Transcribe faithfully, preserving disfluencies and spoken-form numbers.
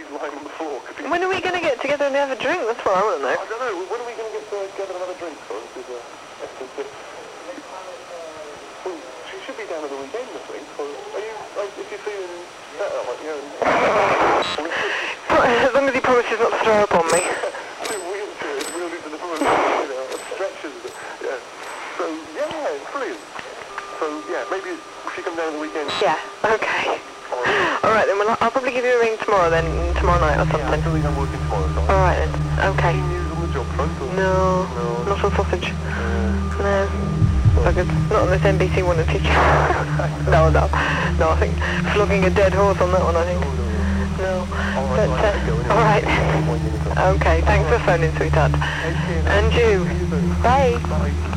he's lying on the floor. He... When are we going to get together and have a drink? That's what I want to know. I don't know. When are we going to get together and have a drink, son? Because, uh, well, she should be down at the weekend, I think. Or are you, like, if you're feeling better, like, you know... As long as he promises not to throw up on me. Two wheelchairs wheeled into the front, you know, and stretchers. Yeah. So, yeah, it's brilliant. So, yeah, maybe if you come down at the weekend... Yeah, okay. Alright then, well, I'll probably give you a ring tomorrow then, tomorrow night or something. Yeah, I don't think I'm working tomorrow, so... Alright then, okay. Any news on the job front? Or... No, no, not on sausage. Uh, no. Buggers. Not on this N B C one and teacher. no, no. No, I think flogging a dead horse on that one, I think. No. But, uh, alright. Okay, thanks for phoning, sweetheart. And you. Bye.